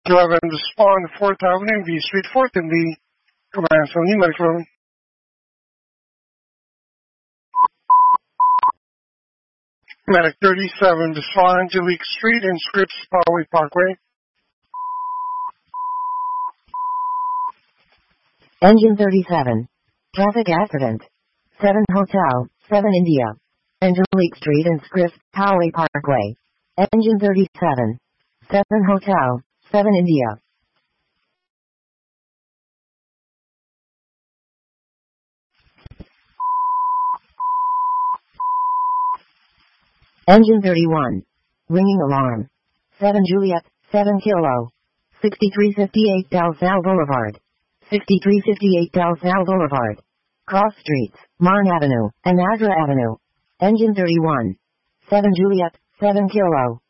11 to spawn 4th Avenue, B Street, 4th and B. Command from New Medical. Medic 37 to spawn Angelique Street and Scripps Poway Parkway. Engine 37. Traffic accident. 7 Hotel, 7 India. Angelique Street and Scripps Poway Parkway. Engine 37. 7 Hotel, 7 India. Engine 31. Ringing alarm. 7 Juliet, 7 Kilo. 6358 Del Sal Boulevard. 6358 Del Sal Boulevard. Cross Streets, Marne Avenue, and Agra Avenue. Engine 31. 7 Juliet, 7 Kilo.